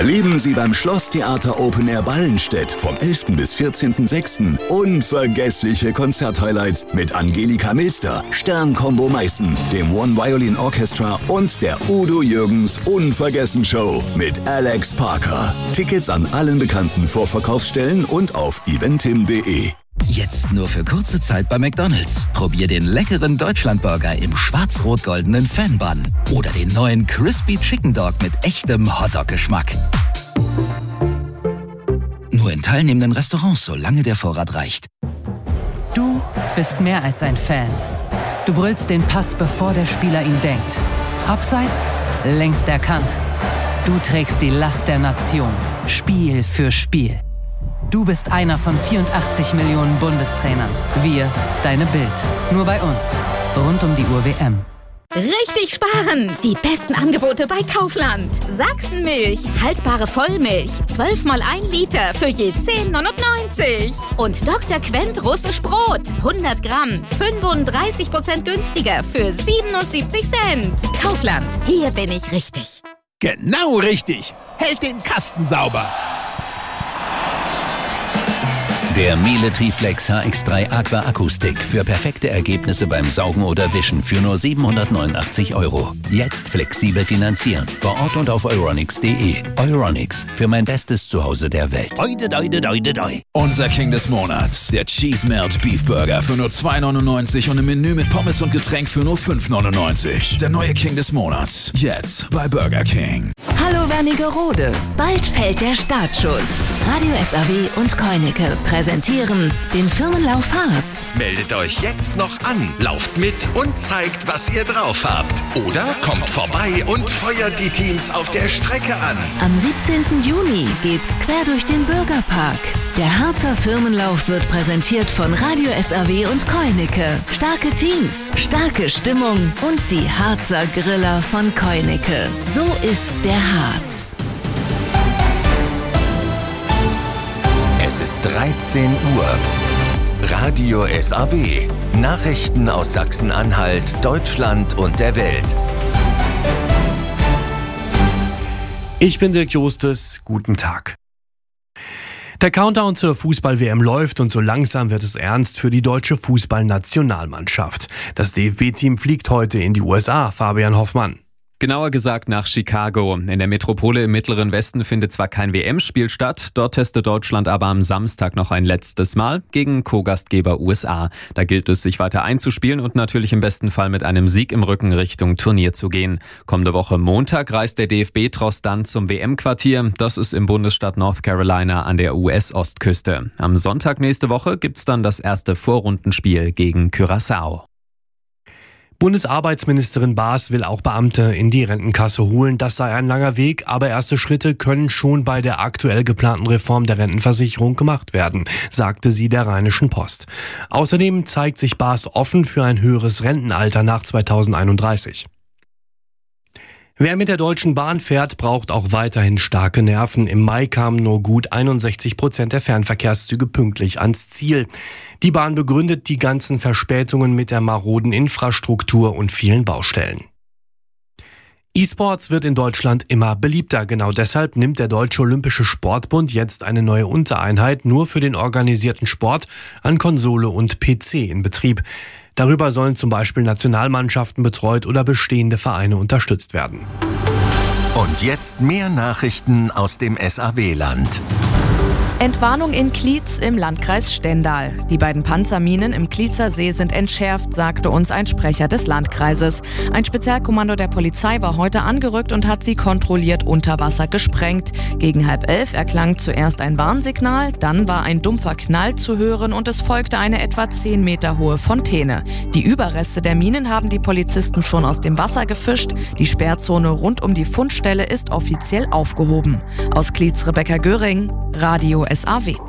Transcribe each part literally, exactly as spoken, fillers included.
Erleben Sie beim Schlosstheater Open Air Ballenstedt vom elften bis vierzehnten sechsten unvergessliche Konzerthighlights mit Angelika Milster, Stern-Combo Meißen, dem One Violin Orchestra und der Udo Jürgens Unvergessen-Show mit Alex Parker. Tickets an allen bekannten Vorverkaufsstellen und auf eventim punkt de. Jetzt nur für kurze Zeit bei McDonald's. Probier den leckeren Deutschlandburger im schwarz-rot-goldenen Fan-Bun oder den neuen Crispy Chicken Dog mit echtem Hotdog-Geschmack. Nur in teilnehmenden Restaurants, solange der Vorrat reicht. Du bist mehr als ein Fan. Du brüllst den Pass, bevor der Spieler ihn denkt. Abseits, längst erkannt. Du trägst die Last der Nation, Spiel für Spiel. Du bist einer von vierundachtzig Millionen Bundestrainern. Wir, deine Bild. Nur bei uns. Rund um die Uhr W M. Richtig sparen! Die besten Angebote bei Kaufland. Sachsenmilch, haltbare Vollmilch, zwölf mal ein Liter für je zehn neunundneunzig. Und Doktor Quent russisch Brot, hundert Gramm, fünfunddreißig Prozent günstiger für siebenundsiebzig Cent. Kaufland, hier bin ich richtig. Genau richtig. Hält den Kasten sauber. Der Miele Triflex H X drei Aqua Akustik für perfekte Ergebnisse beim Saugen oder Wischen für nur siebenhundertneunundachtzig Euro. Jetzt flexibel finanzieren. Vor Ort und auf euronics punkt de. Euronics, für mein bestes Zuhause der Welt. Oide, oide, oide, oide. Unser King des Monats, der Cheese Melt Beef Burger für nur zwei neunundneunzig und im Menü mit Pommes und Getränk für nur fünf neunundneunzig. Der neue King des Monats, jetzt bei Burger King. Hallo Wernigerode, bald fällt der Startschuss. Radio S A W und Koineke präsentieren den Firmenlauf Harz. Meldet euch jetzt noch an, lauft mit und zeigt, was ihr drauf habt. Oder kommt vorbei und feuert die Teams auf der Strecke an. Am siebzehnten Juni geht's quer durch den Bürgerpark. Der Harzer Firmenlauf wird präsentiert von Radio S A W und Koineke. Starke Teams, starke Stimmung und die Harzer Griller von Koineke. So ist der Harz. Es ist dreizehn Uhr. Radio S A W. Nachrichten aus Sachsen-Anhalt, Deutschland und der Welt. Ich bin Dirk Justus. Guten Tag. Der Countdown zur Fußball-W M läuft und so langsam wird es ernst für die deutsche Fußballnationalmannschaft. Das D F B-Team fliegt heute in die U S A. Fabian Hoffmann. Genauer gesagt nach Chicago. In der Metropole im Mittleren Westen findet zwar kein W M-Spiel statt, dort testet Deutschland aber am Samstag noch ein letztes Mal gegen Co-Gastgeber U S A. Da gilt es, sich weiter einzuspielen und natürlich im besten Fall mit einem Sieg im Rücken Richtung Turnier zu gehen. Kommende Woche Montag reist der D F B-Tross dann zum W M-Quartier. Das ist im Bundesstaat North Carolina an der U S-Ostküste. Am Sonntag nächste Woche gibt's dann das erste Vorrundenspiel gegen Curaçao. Bundesarbeitsministerin Baas will auch Beamte in die Rentenkasse holen. Das sei ein langer Weg, aber erste Schritte können schon bei der aktuell geplanten Reform der Rentenversicherung gemacht werden, sagte sie der Rheinischen Post. Außerdem zeigt sich Baas offen für ein höheres Rentenalter nach zweitausendeinunddreißig. Wer mit der Deutschen Bahn fährt, braucht auch weiterhin starke Nerven. Im Mai kamen nur gut einundsechzig Prozent der Fernverkehrszüge pünktlich ans Ziel. Die Bahn begründet die ganzen Verspätungen mit der maroden Infrastruktur und vielen Baustellen. E-Sports wird in Deutschland immer beliebter. Genau deshalb nimmt der Deutsche Olympische Sportbund jetzt eine neue Untereinheit nur für den organisierten Sport an Konsole und P C in Betrieb. Darüber sollen zum Beispiel Nationalmannschaften betreut oder bestehende Vereine unterstützt werden. Und jetzt mehr Nachrichten aus dem S A W-Land. Entwarnung in Klietz im Landkreis Stendal. Die beiden Panzerminen im Klietzer See sind entschärft, sagte uns ein Sprecher des Landkreises. Ein Spezialkommando der Polizei war heute angerückt und hat sie kontrolliert unter Wasser gesprengt. Gegen halb elf erklang zuerst ein Warnsignal, dann war ein dumpfer Knall zu hören und es folgte eine etwa zehn Meter hohe Fontäne. Die Überreste der Minen haben die Polizisten schon aus dem Wasser gefischt. Die Sperrzone rund um die Fundstelle ist offiziell aufgehoben. Aus Klietz Rebecca Göring, Radio S A W.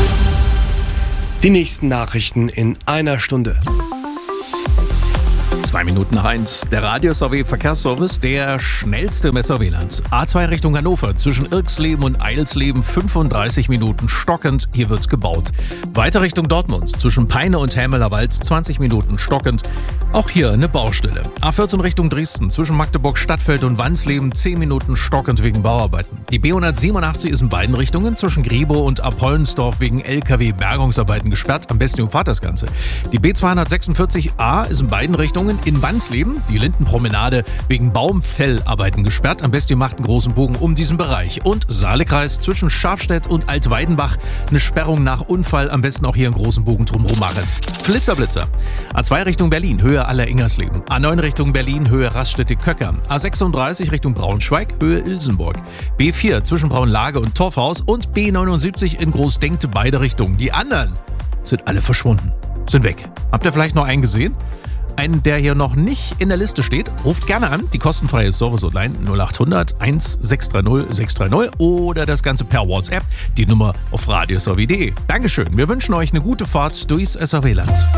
Die nächsten Nachrichten in einer Stunde. Zwei Minuten nach eins. Der Radio-S A W Verkehrsservice, der schnellste im S A W-Land. A zwei Richtung Hannover, zwischen Irksleben und Eilsleben fünfunddreißig Minuten stockend. Hier wird gebaut. Weiter Richtung Dortmund, zwischen Peine und Hämelerwald zwanzig Minuten stockend. Auch hier eine Baustelle. A vierzehn Richtung Dresden, zwischen Magdeburg, Stadtfeld und Wansleben zehn Minuten stockend wegen Bauarbeiten. Die B hundertsiebenundachtzig ist in beiden Richtungen, zwischen Grebo und Apollensdorf wegen L K W-Bergungsarbeiten gesperrt. Am besten umfahrt das Ganze. Die B zweihundertsechsundvierzig A ist in beiden Richtungen in Wansleben, die Lindenpromenade, wegen Baumfellarbeiten gesperrt. Am besten ihr macht einen großen Bogen um diesen Bereich. Und Saalekreis zwischen Schafstedt und Altweidenbach, eine Sperrung nach Unfall. Am besten auch hier einen großen Bogen drumherum machen. Flitzer-Blitzer. A zwei Richtung Berlin, Höhe Aller-Ingersleben. A neun Richtung Berlin, Höhe Raststätte-Köcker. A sechsunddreißig Richtung Braunschweig, Höhe Ilsenburg. B vier zwischen Braunlage und Torfhaus und B neunundsiebzig in Großdenkte, beide Richtungen. Die anderen sind alle verschwunden, sind weg. Habt ihr vielleicht noch einen gesehen? Einen, der hier noch nicht in der Liste steht, ruft gerne an. Die kostenfreie Service-Hotline null achthundert eins sechs drei null sechs drei null oder das Ganze per WhatsApp, die Nummer auf radio s a w punkt d e. Dankeschön, wir wünschen euch eine gute Fahrt durchs S A W-Land.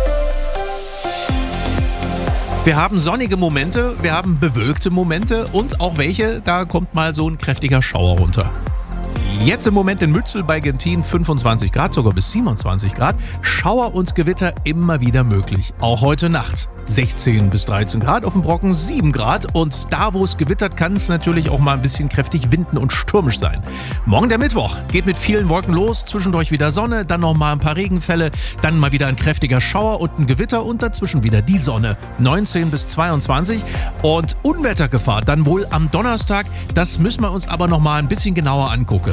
Wir haben sonnige Momente, wir haben bewölkte Momente und auch welche, da kommt mal so ein kräftiger Schauer runter. Jetzt im Moment in Mützel bei Gentin fünfundzwanzig Grad, sogar bis siebenundzwanzig Grad. Schauer und Gewitter immer wieder möglich. Auch heute Nacht sechzehn bis dreizehn Grad, auf dem Brocken sieben Grad. Und da, wo es gewittert, kann es natürlich auch mal ein bisschen kräftig winden und stürmisch sein. Morgen der Mittwoch geht mit vielen Wolken los, zwischendurch wieder Sonne, dann noch mal ein paar Regenfälle, dann mal wieder ein kräftiger Schauer und ein Gewitter und dazwischen wieder die Sonne. neunzehn bis zweiundzwanzig und Unwettergefahr dann wohl am Donnerstag. Das müssen wir uns aber noch mal ein bisschen genauer angucken.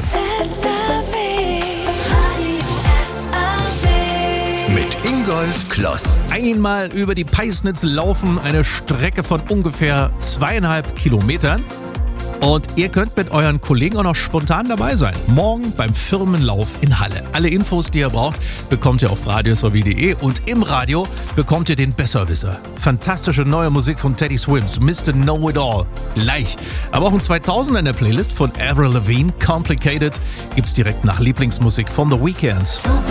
Mit Ingolf Kloss. Einmal über die Peisnitz laufen, eine Strecke von ungefähr zweieinhalb Kilometern. Und ihr könnt mit euren Kollegen auch noch spontan dabei sein. Morgen beim Firmenlauf in Halle. Alle Infos, die ihr braucht, bekommt ihr auf radio s a w punkt d e und im Radio bekommt ihr den Besserwisser. Fantastische neue Musik von Teddy Swims, Mister Know-It-All. Gleich. Aber auch ein zweitausender in der Playlist von Avril Lavigne, Complicated, gibt's direkt nach Lieblingsmusik von The Weeknd.